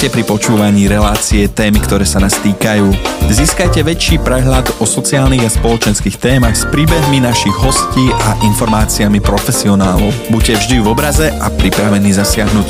Ste pri počúvaní relácie Témy, ktoré sa nás týkajú. Získajte väčší prehľad o sociálnych a spoločenských témach s príbehmi našich hostí a informáciami profesionálov. Buďte vždy v obraze a pripravení zasiahnuť.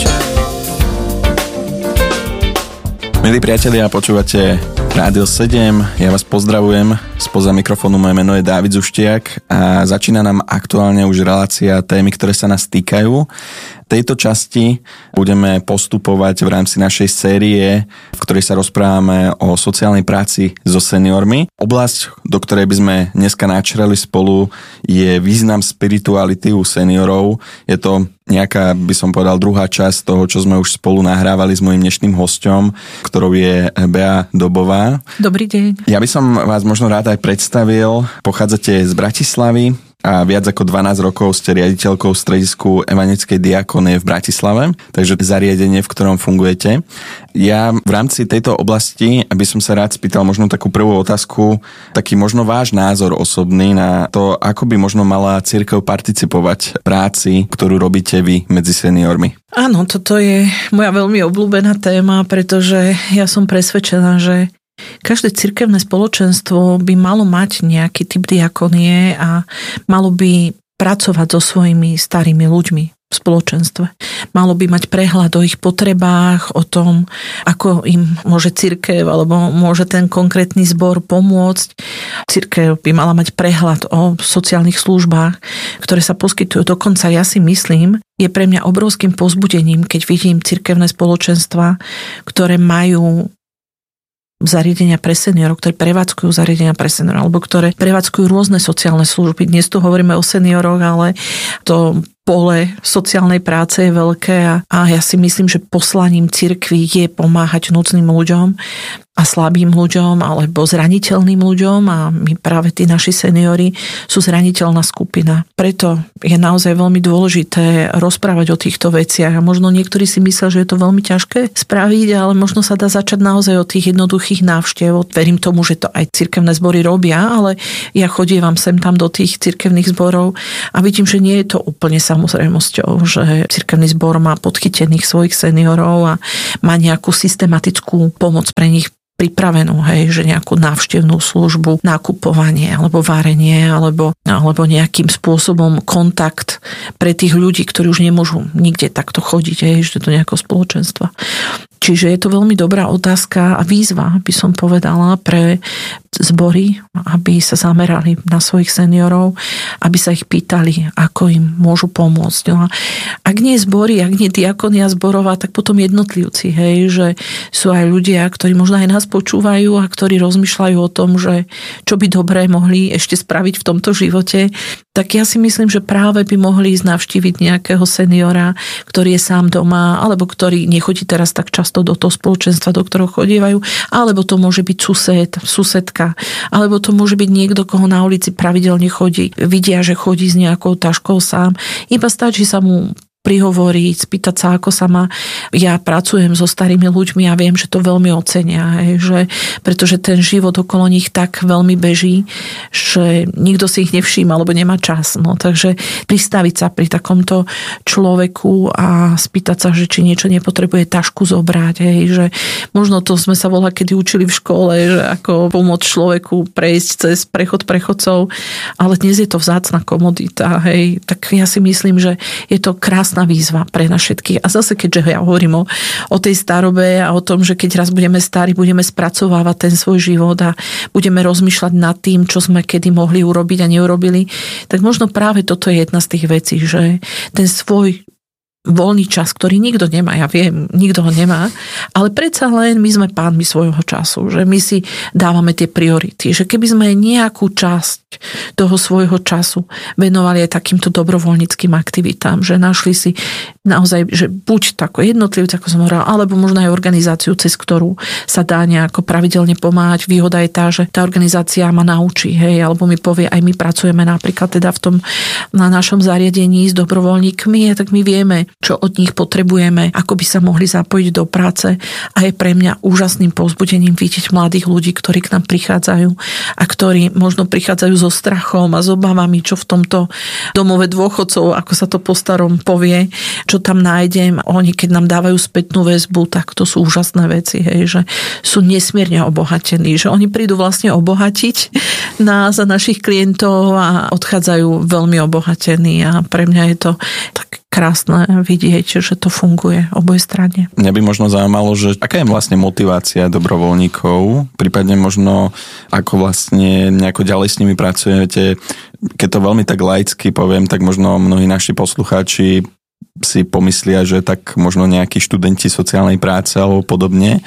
Milí priatelia, počúvate Rádio 7, ja vás pozdravujem, spoza mikrofónu moje meno je Dávid Zuštiak a začína nám aktuálne už relácia Témy, ktoré sa nás týkajú. V tejto časti budeme postupovať v rámci našej série, v ktorej sa rozprávame o sociálnej práci so seniormi. Oblasť, do ktorej by sme dneska načreli spolu, je význam spirituality u seniorov. Je to nejaká, by som povedal, druhá časť toho, čo sme už spolu nahrávali s mojím dnešným hosťom, ktorou je Bea Dobová. Dobrý deň. Ja by som vás možno rád aj predstavil. Pochádzate z Bratislavy a viac ako 12 rokov ste riaditeľkou stredisku Evangelickej diakonie v Bratislave, takže zariadenie, v ktorom fungujete. Ja v rámci tejto oblasti by som sa rád spýtal možno takú prvú otázku, taký možno váš názor osobný na to, ako by možno mala cirkev participovať v práci, ktorú robíte vy medzi seniormi. Áno, toto je moja veľmi obľúbená téma, pretože ja som presvedčená, že každé cirkevné spoločenstvo by malo mať nejaký typ diakonie a malo by pracovať so svojimi starými ľuďmi v spoločenstve. Malo by mať prehľad o ich potrebách, o tom, ako im môže cirkev alebo môže ten konkrétny zbor pomôcť. Cirkev by mala mať prehľad o sociálnych službách, ktoré sa poskytujú. Dokonca ja si myslím, je pre mňa obrovským povzbudením, keď vidím cirkevné spoločenstva, ktoré majú zariadenia pre seniorov, ktoré prevádzkujú zariadenia pre seniorov, alebo ktoré prevádzkujú rôzne sociálne služby. Dnes tu hovoríme o senioroch, ale to pole sociálnej práce je veľké a ja si myslím, že poslaním cirkvi je pomáhať núdznym ľuďom a slabým ľuďom alebo zraniteľným ľuďom a my práve tí naši seniori sú zraniteľná skupina. Preto je naozaj veľmi dôležité rozprávať o týchto veciach a možno niektorí si myslia, že je to veľmi ťažké spraviť, ale možno sa dá začať naozaj od tých jednoduchých návštev. Verím tomu, že to aj cirkevné zbory robia, ale ja chodievam sem tam do tých cirkevných zborov a vidím, že nie je to úplne samozrejmosťou, že cirkevný zbor má podchytených svojich seniorov a má nejakú systematickú pomoc pre nich pripravenú, že nejakú návštevnú službu, nakupovanie alebo varenie alebo nejakým spôsobom kontakt pre tých ľudí, ktorí už nemôžu nikde takto chodiť, že to nejakého spoločenstva. Čiže je to veľmi dobrá otázka a výzva, by som povedala, pre zbory, aby sa zamerali na svojich seniorov, aby sa ich pýtali, ako im môžu pomôcť. No a ak nie zbory, ak nie diakonia zborová, tak potom jednotlivci, že sú aj ľudia, ktorí možno aj nás počúvajú a ktorí rozmýšľajú o tom, že čo by dobre mohli ešte spraviť v tomto živote, tak ja si myslím, že práve by mohli ísť navštíviť nejakého seniora, ktorý je sám doma, alebo ktorý nechodí teraz tak často do toho spoločenstva, do ktorého chodievajú, alebo to môže byť susedka, alebo to môže byť niekto, koho na ulici pravidelne chodí. Vidia, že chodí s nejakou taškou sám. Iba stačí sa mu prihovoriť, spýtať sa, ako sa má. Ja pracujem so starými ľuďmi a viem, že to veľmi ocenia, pretože ten život okolo nich tak veľmi beží, že nikto si ich nevšíma, alebo nemá čas. No, takže pristaviť sa pri takomto človeku a spýtať sa, že či niečo nepotrebuje tašku zobrať, že možno to sme sa kedy učili v škole, že ako pomôcť človeku prejsť cez prechod prechodcov, ale dnes je to vzácna komodita, tak ja si myslím, že je to krásna výzva pre nás všetkých. A zase, keďže ja hovorím o tej starobe a o tom, že keď raz budeme starí, budeme spracovávať ten svoj život a budeme rozmýšľať nad tým, čo sme kedy mohli urobiť a neurobili, tak možno práve toto je jedna z tých vecí, že ten svoj voľný čas, ktorý nikto nemá, ja viem, nikto ho nemá, ale predsa len my sme pánmi svojho času, že my si dávame tie priority, že keby sme nejakú časť toho svojho času venovali aj takýmto dobrovoľníckym aktivitám, že našli si naozaj, že buď tako jednotlivci, ako som hovorila, alebo možno aj organizáciu, cez ktorú sa dá nejako pravidelne pomáhať. Výhoda je tá, že tá organizácia ma naučí, alebo mi povie, aj my pracujeme napríklad teda v tom na našom zariadení s dobrovoľníkmi, tak my vieme, čo od nich potrebujeme, ako by sa mohli zapojiť do práce a je pre mňa úžasným povzbudením vidieť mladých ľudí, ktorí k nám prichádzajú a ktorí možno prichádzajú so strachom a s obavami, čo v tomto domove dôchodcov, ako sa to po starom povie, čo tam nájdem. Oni, keď nám dávajú spätnú väzbu, tak to sú úžasné veci, hej, že sú nesmierne obohatení, že oni prídu vlastne obohatiť nás a našich klientov a odchádzajú veľmi obohatení a pre mňa je to tak krásne vidieť, že to funguje oboj strane. Mňa by možno zaujímalo, že aká je vlastne motivácia dobrovoľníkov, prípadne možno ako vlastne nejako ďalej s nimi pracujete. Keď to veľmi tak laicky poviem, tak možno mnohí naši poslucháči si pomyslia, že tak možno nejakí študenti sociálnej práce alebo podobne.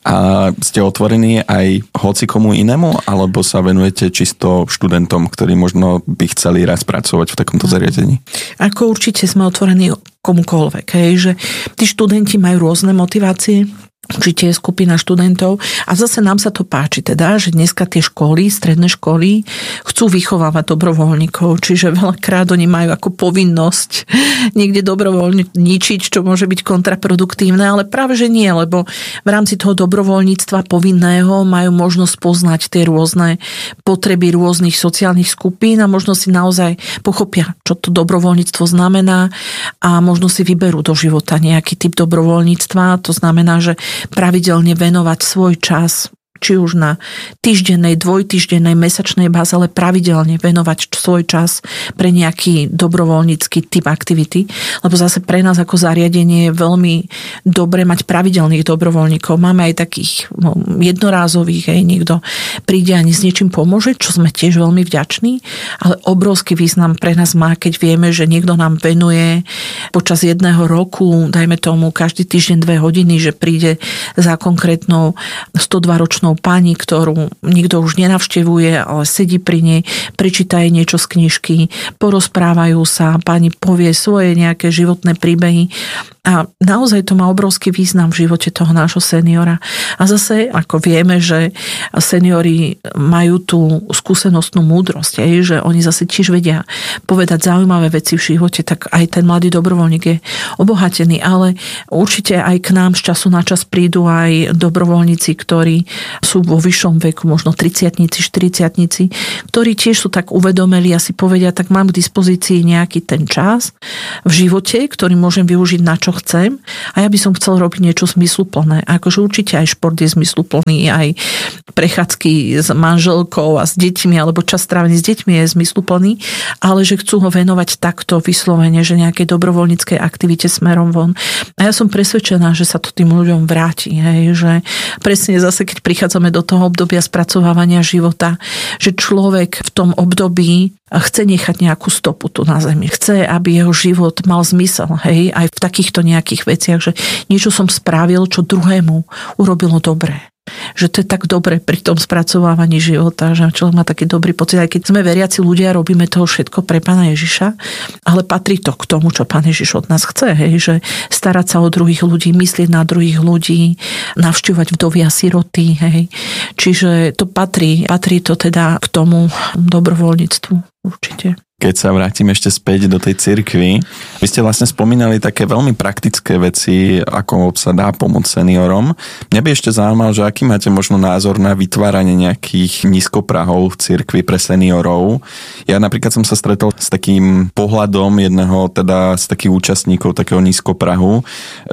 A ste otvorení aj hoci komu inému, alebo sa venujete čisto študentom, ktorí možno by chceli raz pracovať v takomto zariadení? Ako určite sme otvorení komukoľvek, hej, že tí študenti majú rôzne motivácie, určite je skupina študentov a zase nám sa to páči teda, že dneska tie školy, stredné školy chcú vychovávať dobrovoľníkov, čiže veľakrát oni majú ako povinnosť niekde dobrovoľničiť, čo môže byť kontraproduktívne, ale práve že nie, lebo v rámci toho dobrovoľníctva povinného majú možnosť poznať tie rôzne potreby rôznych sociálnych skupín a možno si naozaj pochopia, čo to dobrovoľníctvo znamená a možno si vyberú do života nejaký typ dobrovoľníctva. To znamená, že pravidelne venovať svoj čas, či už na týždennej, dvojtýždennej, mesačnej báze, ale pravidelne venovať svoj čas pre nejaký dobrovoľnícky typ aktivity, lebo zase pre nás ako zariadenie je veľmi dobre mať pravidelných dobrovoľníkov. Máme aj takých jednorázových, niekto príde a s niečím pomôže, čo sme tiež veľmi vďační, ale obrovský význam pre nás má, keď vieme, že niekto nám venuje počas jedného roku, dajme tomu každý týždeň 2 hodiny, že príde za konkrétnou 102-ročnou pani, ktorú nikto už nenavštevuje, ale sedí pri nej, prečíta jej niečo z knižky, porozprávajú sa, pani povie svoje nejaké životné príbehy a naozaj to má obrovský význam v živote toho nášho seniora. A zase, ako vieme, že seniori majú tú skúsenostnú múdrosť, že oni zase tiež vedia povedať zaujímavé veci v živote, tak aj ten mladý dobrovoľník je obohatený, ale určite aj k nám z času na čas prídu aj dobrovoľníci, ktorí sú vo vyššom veku, možno 30-tnici, 40-tnici, ktorí tiež sú tak uvedomeli a si povedia, tak mám k dispozícii nejaký ten čas v živote, ktorý môžem využiť na čo chcem a ja by som chcel robiť niečo zmysluplné. Akože určite aj šport je zmysluplný, aj prechádzky s manželkou a s deťmi, alebo čas strávený s deťmi je zmysluplný, ale že chcú ho venovať takto vyslovene, že nejakej dobrovoľníckej aktivite smerom von. A ja som presvedčená, že sa to tým ľuďom vráti, hej, že presne zase, keď prichádzame do toho obdobia spracovávania života, že človek v tom období chce nechať nejakú stopu tu na zemi. Chce, aby jeho život mal zmysel, hej, aj v takýchto nejakých veciach, že niečo som spravil, čo druhému urobilo dobre. Že to je tak dobre pri tom spracovávaní života, že človek má taký dobrý pocit, aj keď sme veriaci ľudia, robíme toho všetko pre Pána Ježiša, ale patrí to k tomu, čo Pán Ježiš od nás chce, hej, že starať sa o druhých ľudí, myslieť na druhých ľudí, navštívať vdovy a siroty, hej. Čiže to patrí to teda k tomu dobrovoľníctvu určite. Keď sa vrátim ešte späť do tej cirkvi, vy ste vlastne spomínali také veľmi praktické veci, ako sa dá pomôcť seniorom. Mňa by ešte zaujímalo, že aký máte možno názor na vytváranie nejakých nízkoprahov v cirkvi pre seniorov. Ja napríklad som sa stretol s takým pohľadom jedného, teda z takých účastníkov takého nízkoprahu,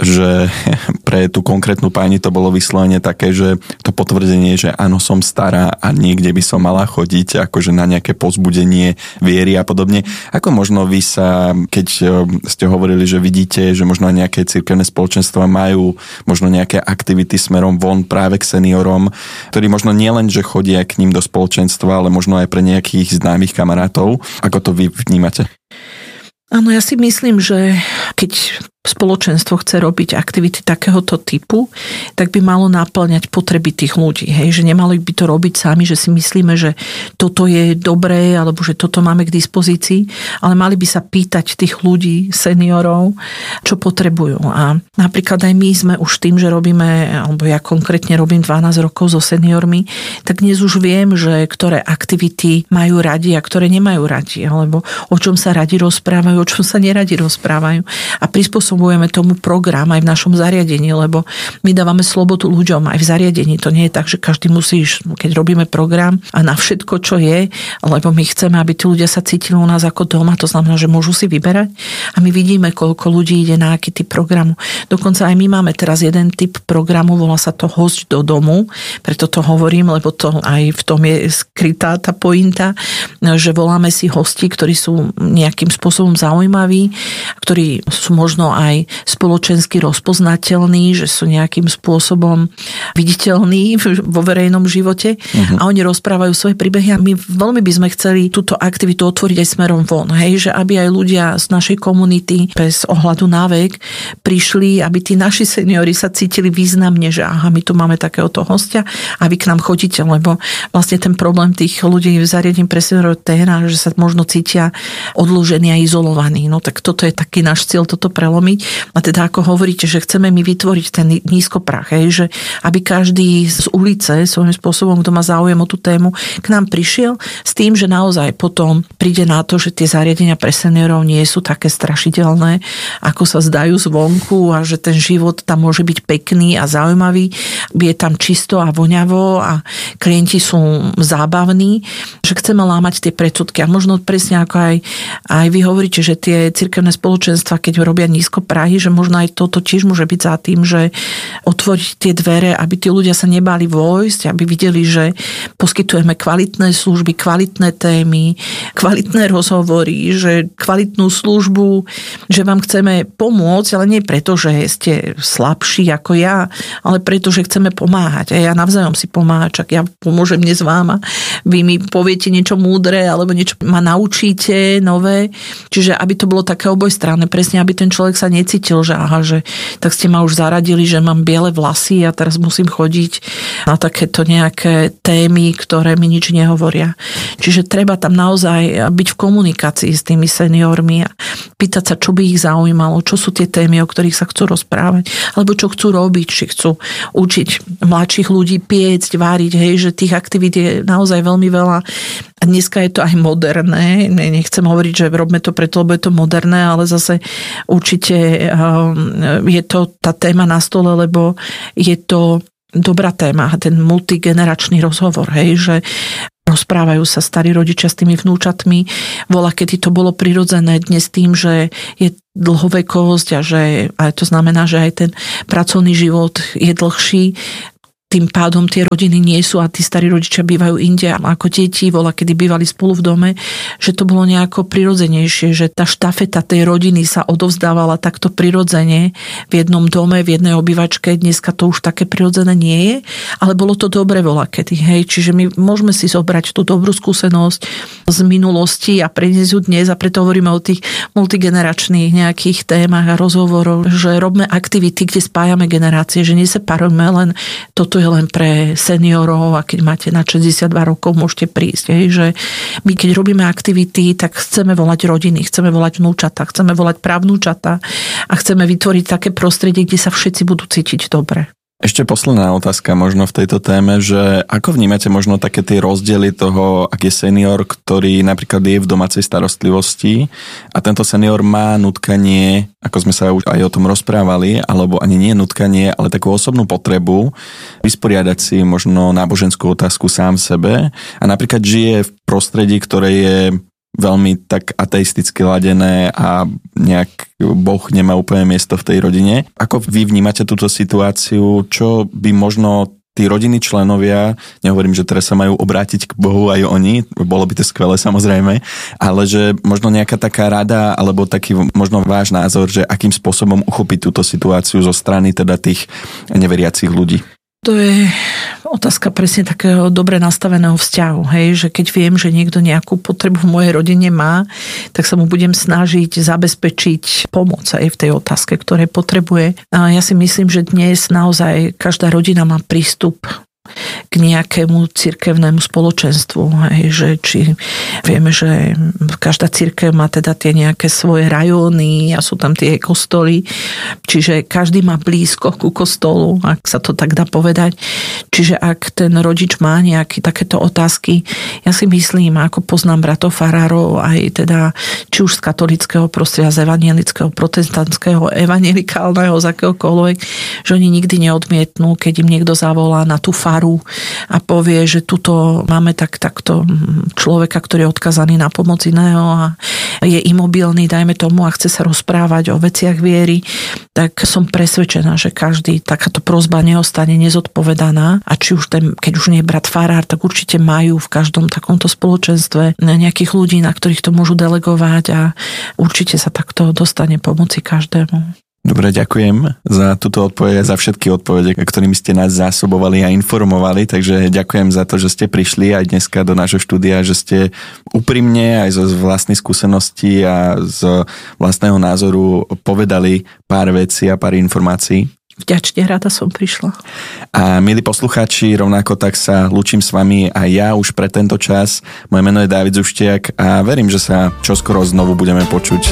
že pre tú konkrétnu pani to bolo vyslovene také, že to potvrdenie, že áno, som stará a niekde by som mala chodiť, akože na nejaké povzbudenie viery a podobne. Ako možno vy sa, keď ste hovorili, že vidíte, že možno aj nejaké cirkevné spoločenstva majú možno nejaké aktivity smerom von práve k seniorom, ktorí možno nielen, že chodia k ním do spoločenstva, ale možno aj pre nejakých známych kamarátov. Ako to vy vnímate? Áno, ja si myslím, že keď spoločenstvo chce robiť aktivity takéhoto typu, tak by malo naplňať potreby tých ľudí. Hej? Že nemali by to robiť sami, že si myslíme, že toto je dobré, alebo že toto máme k dispozícii, ale mali by sa pýtať tých ľudí, seniorov, čo potrebujú. A napríklad aj my sme už tým, že robíme, alebo ja konkrétne robím 12 rokov so seniormi, tak dnes už viem, že ktoré aktivity majú radi a ktoré nemajú radi, alebo o čom sa radi rozprávajú, o čom sa neradi rozprávajú. A prispôsobím prispôsobujeme tomu program aj v našom zariadení, lebo my dávame slobodu ľuďom aj v zariadení. To nie je tak, že každý musí, keď robíme program a na všetko, čo je, lebo my chceme, aby tí ľudia sa cítili u nás ako doma, to znamená, že môžu si vyberať a my vidíme, koľko ľudí ide na aký typ programu. Dokonca aj my máme teraz jeden typ programu, volá sa to Hosť do domu, preto to hovorím, lebo to aj v tom je skrytá tá pointa, že voláme si hostí, ktorí sú nejakým spôsobom zaujímaví, ktorí sú možno aj spoločensky rozpoznateľní, že sú nejakým spôsobom viditeľní vo verejnom živote a oni rozprávajú svoje príbehy a my veľmi by sme chceli túto aktivitu otvoriť aj smerom von, hej, že aby aj ľudia z našej komunity bez ohľadu na vek prišli, aby tí naši seniori sa cítili významne, že aha, my tu máme takéhoto hostia a vy k nám chodíte, lebo vlastne ten problém tých ľudí v zariadení pre seniorov je, že sa možno cítia odložení a izolovaní. No tak toto je taký náš cieľ, toto prelomiť. A teda ako hovoríte, že chceme my vytvoriť ten nízkoprach, že aby každý z ulice svojím spôsobom, kto má záujem o tú tému, k nám prišiel s tým, že naozaj potom príde na to, že tie zariadenia pre seniorov nie sú také strašidelné, ako sa zdajú zvonku a že ten život tam môže byť pekný a zaujímavý, je tam čisto a voňavo a klienti sú zábavní, že chceme lámať tie predsudky a možno presne ako aj vy hovoríte, že tie cirkevné spoločenstva, keď robia nízko prahy, že možno aj toto tiež môže byť za tým, že otvoriť tie dvere, aby tí ľudia sa nebáli vojsť, aby videli, že poskytujeme kvalitné služby, kvalitné témy, kvalitné rozhovory, že kvalitnú službu, že vám chceme pomôcť, ale nie preto, že ste slabší ako ja, ale preto, že chceme pomáhať. A ja navzájom si pomáhať, čak ja pomôžem dnes vám a vy mi poviete niečo múdre alebo niečo ma naučíte nové. Čiže aby to bolo také obojstranné, presne aby ten človek sa necítil, že aha, že tak ste ma už zaradili, že mám biele vlasy a teraz musím chodiť na takéto nejaké témy, ktoré mi nič nehovoria. Čiže treba tam naozaj byť v komunikácii s tými seniormi a pýtať sa, čo by ich zaujímalo, čo sú tie témy, o ktorých sa chcú rozprávať, alebo čo chcú robiť, či chcú učiť mladších ľudí piecť, váriť, hej, že tých aktivít je naozaj veľmi veľa. A dneska je to aj moderné. Nechcem hovoriť, že robíme to preto, lebo je to moderné, ale zase určite je to tá téma na stole, lebo je to dobrá téma, ten multigeneračný rozhovor, hej, že rozprávajú sa starí rodičia s tými vnúčatmi. Voľa, kedy to bolo prirodzené, dnes tým, že je dlhovekosť a to znamená, že aj ten pracovný život je dlhší, tým pádom tie rodiny nie sú a tí starí rodičia bývajú inde ako deti, voľa, kedy bývali spolu v dome, že to bolo nejako prirodzenejšie, že tá štafeta tej rodiny sa odovzdávala takto prirodzene v jednom dome, v jednej obývačke. Dneska to už také prirodzené nie je, ale bolo to dobre voľa, kedy, hej. Čiže my môžeme si zobrať tú dobrú skúsenosť z minulosti a preniesť ju dnes a preto hovoríme o tých multigeneračných nejakých témach a rozhovoroch, že robíme aktivity, kde spájame generácie, že neseparujeme len toto je len pre seniorov a keď máte na 62 rokov, môžete prísť. Hej, že my keď robíme aktivity, tak chceme volať rodiny, chceme volať vnúčata, chceme volať pravnúčata a chceme vytvoriť také prostredie, kde sa všetci budú cítiť dobre. Ešte posledná otázka možno v tejto téme, že ako vnímate možno také tie rozdiely toho, ak je senior, ktorý napríklad je v domácej starostlivosti a tento senior má nutkanie, ako sme sa aj o tom rozprávali, alebo ani nie nutkanie, ale takú osobnú potrebu vysporiadať si možno náboženskú otázku sám sebe a napríklad žije v prostredí, ktoré je veľmi tak ateisticky ladené a nejak Boh nemá úplne miesto v tej rodine. Ako vy vnímate túto situáciu? Čo by možno tí rodinní členovia, nehovorím, že teraz sa majú obrátiť k Bohu aj oni, bolo by to skvelé samozrejme, ale že možno nejaká taká rada alebo taký možno váš názor, že akým spôsobom uchopiť túto situáciu zo strany teda tých neveriacich ľudí? To je otázka presne takého dobre nastaveného vzťahu, hej, že keď viem, že niekto nejakú potrebu v mojej rodine má, tak sa mu budem snažiť zabezpečiť pomoc aj v tej otázke, ktoré potrebuje. A ja si myslím, že dnes naozaj každá rodina má prístup k nejakému cirkevnému spoločenstvu. Hej, že či vieme, že každá cirkev má teda tie nejaké svoje rajóny a sú tam tie kostoly, čiže každý má blízko ku kostolu, ak sa to tak dá povedať. Čiže ak ten rodič má nejaké takéto otázky, ja si myslím, ako poznám bratov farárov, aj teda či už z katolického prostredia, z evangelického, protestantského, evangelikálneho, z akéhokoľvek, že oni nikdy neodmietnú, keď im niekto zavolá na tú faru a povie, že tuto máme takto človeka, ktorý je odkazaný na pomoc iného a je imobilný, dajme tomu, a chce sa rozprávať o veciach viery, tak som presvedčená, že každý takáto prosba neostane nezodpovedaná a či už keď už nie je brat farár, tak určite majú v každom takomto spoločenstve nejakých ľudí, na ktorých to môžu delegovať a určite sa takto dostane pomoci každému. Dobre, ďakujem za túto odpoveď a za všetky odpovede, ktorými ste nás zásobovali a informovali, takže ďakujem za to, že ste prišli aj dneska do nášho štúdia, že ste úprimne aj zo vlastnej skúsenosti a z vlastného názoru povedali pár vecí a pár informácií. Vďačne rada som prišla. A milí poslucháči, rovnako tak sa lúčim s vami aj ja už pre tento čas. Moje meno je Dávid Zuštiak a verím, že sa čoskoro znovu budeme počuť